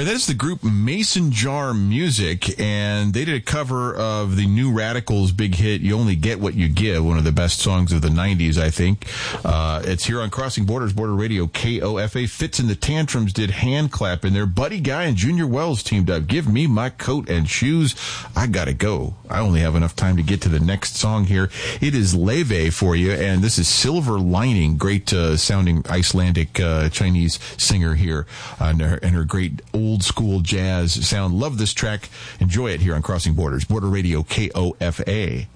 That is the group Mason Jar Music, and they did a cover of the New Radicals' big hit, You Only Get What You Give, one of the best songs of the 90s, I think. It's here on Crossing Borders, Border Radio, KOFA. Fits and the Tantrums did Hand Clap in there. Buddy Guy and Junior Wells teamed up. Give me my coat and shoes. I gotta go. I only have enough time to get to the next song here. It is Leve for you, and this is Silver Lining, great sounding Icelandic Chinese singer here, and her great old school jazz sound. Love this track. Enjoy it here on Crossing Borders, Border Radio, KOFA.